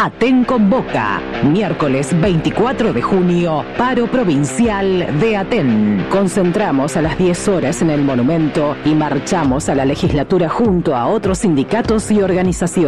Aten convoca. Miércoles 24 de junio, paro provincial de Aten. Concentramos a las 10 horas en el monumento y marchamos a la legislatura junto a otros sindicatos y organizaciones.